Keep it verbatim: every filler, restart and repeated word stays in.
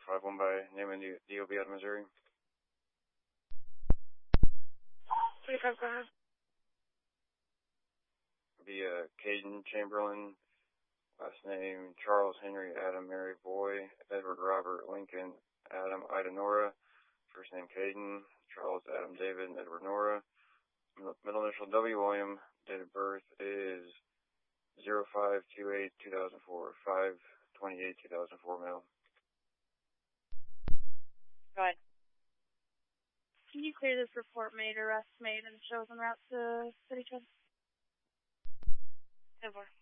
five one by name and D O B out of Missouri. twenty-five, go ahead. Be uh, Caden Chamberlain, last name Charles Henry Adam Mary Boy, Edward Robert Lincoln Adam Ida Nora, first name Caden, Charles Adam David Edward Nora, middle initial W William, date of birth is zero five two eight two thousand four, five twenty-eight two thousand four male. Go ahead. Can you clear this report made, arrest made, and shows en route to City Trust? ten four.